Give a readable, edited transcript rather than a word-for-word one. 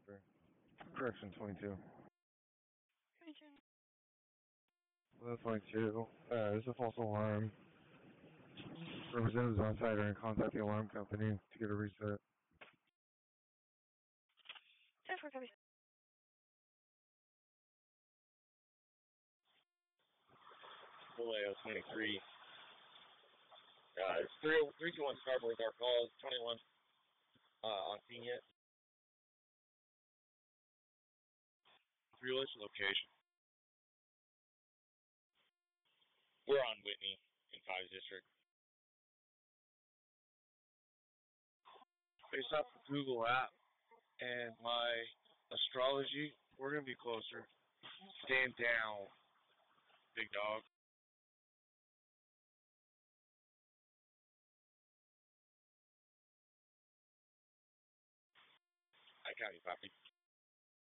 Cipher. Correction 22. Agent. 22. This is a false alarm. Representatives on site are in contact the alarm company to get a reset. 10-4, copy. Vallejo 23. It's 321 Scarborough with our calls. 21 on scene yet. What's the location? We're on Whitney in 5 District. Based off the Google app and my astrology, we're going to be closer. Stand down, big dog. I copy, Poppy.